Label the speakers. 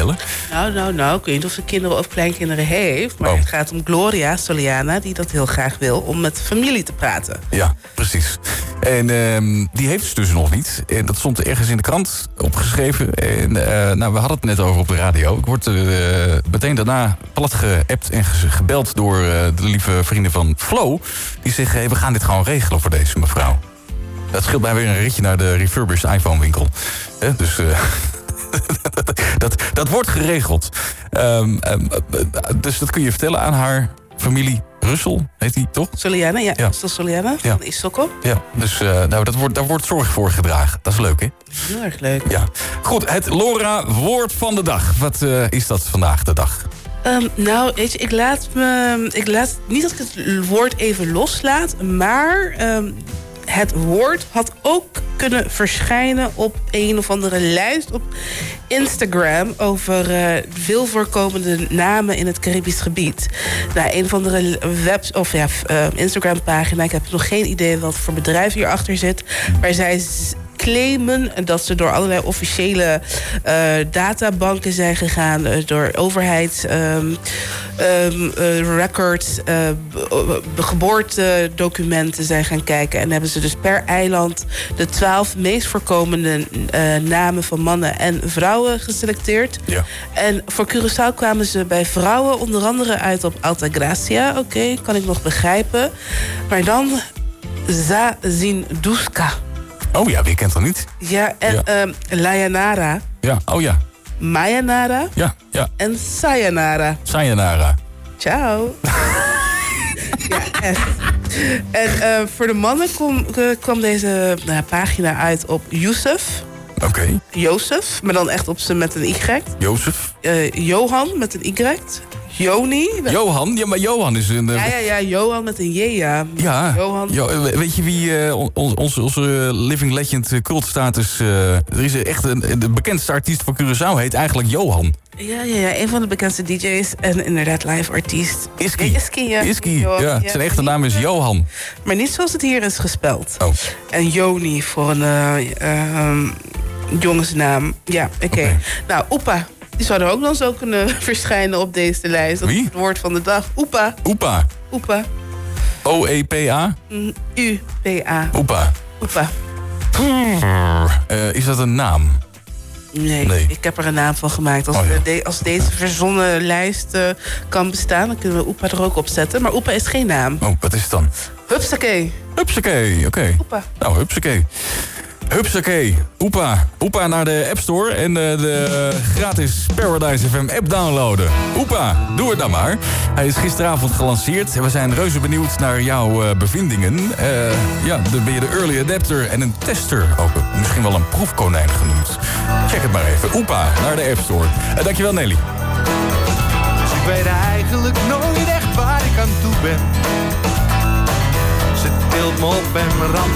Speaker 1: bellen?
Speaker 2: Nou, ik weet niet of ze kinderen of kleinkinderen heeft. Maar het gaat om Gloria Soliana, die dat heel graag wil, om met familie te praten.
Speaker 1: Ja, precies. En die heeft ze dus nog niet. En dat stond ergens in de krant opgeschreven. En we hadden het net over op de radio. Ik word meteen daarna plat geappt en gebeld door de lieve vrienden van Flo. Die zeggen, hey, we gaan dit gewoon regelen voor deze mevrouw. Dat scheelt mij weer een ritje naar de refurbished iPhone winkel. Dus dat wordt geregeld. Dus dat kun je vertellen aan haar familie. Russel, heet die toch?
Speaker 2: Soliana, ja. Russel Soliana van Isokko.
Speaker 1: Ja, dus daar wordt zorg voor gedragen. Dat is leuk, hè?
Speaker 2: Heel erg leuk.
Speaker 1: Ja. Goed, het Laura-woord van de dag. Wat is dat vandaag de dag?
Speaker 2: Weet je, ik laat niet dat ik het woord even loslaat, maar het woord had ook kunnen verschijnen op een of andere lijst op Instagram over veel voorkomende namen in het Caribisch gebied. Nou, een of andere Instagram-pagina, ik heb nog geen idee wat voor bedrijf hierachter zit, maar zij claimen dat ze door allerlei officiële databanken zijn gegaan, door overheidsrecords, geboortedocumenten zijn gaan kijken en hebben ze dus per eiland de 12 meest voorkomende namen van mannen en vrouwen geselecteerd. Ja. En voor Curaçao kwamen ze bij vrouwen onder andere uit op Altagracia. Oké, kan ik nog begrijpen. Maar dan Zazinduska.
Speaker 1: Oh ja, wie kent dat niet?
Speaker 2: Ja, en Layanara.
Speaker 1: Ja, oh ja.
Speaker 2: Mayanara.
Speaker 1: Ja.
Speaker 2: En Sayonara.
Speaker 1: Ciao.
Speaker 2: Ja, echt. En voor de mannen kwam deze pagina uit op Youssef.
Speaker 1: Oké.
Speaker 2: Jozef, maar dan echt op ze met een Y.
Speaker 1: Jozef.
Speaker 2: Johan met een Y. Joni.
Speaker 1: Johan? Ja, maar Johan is een...
Speaker 2: Ja, Johan met een J, ja.
Speaker 1: Ja.
Speaker 2: Johan.
Speaker 1: Weet je wie onze living legend cultstatus... er is echt de bekendste artiest van Curaçao heet eigenlijk Johan.
Speaker 2: Ja, een van de bekendste DJ's en inderdaad live artiest.
Speaker 1: Iski, ja. Zijn echte naam is Johan.
Speaker 2: Maar niet zoals het hier is gespeld.
Speaker 1: Oh. En
Speaker 2: Joni voor een jongensnaam. Ja, oké. Nou, Oepa. Die zouden ook dan zo kunnen verschijnen op deze lijst. Dat is het woord van de dag. Oepa.
Speaker 1: O-E-P-A?
Speaker 2: U-P-A.
Speaker 1: Oepa. Is dat een naam?
Speaker 2: Nee, ik heb er een naam van gemaakt. Als deze verzonnen lijst kan bestaan, dan kunnen we Oepa er ook op zetten. Maar Oepa is geen naam.
Speaker 1: Oh, wat is het dan?
Speaker 2: Hupsakee,
Speaker 1: oké.
Speaker 2: Oepa.
Speaker 1: Nou, Hupsakee. Oepa naar de App Store en de gratis Paradise FM app downloaden. Oepa, doe het dan maar. Hij is gisteravond gelanceerd en we zijn reuze benieuwd naar jouw bevindingen. Dan ben je de early adapter en een tester. Ook misschien wel een proefkonijn genoemd. Check het maar even. Oepa naar de App Store. Dankjewel, Nelly.
Speaker 3: Dus ik weet eigenlijk nooit echt waar ik aan toe ben. Ze tilt me op en me ramt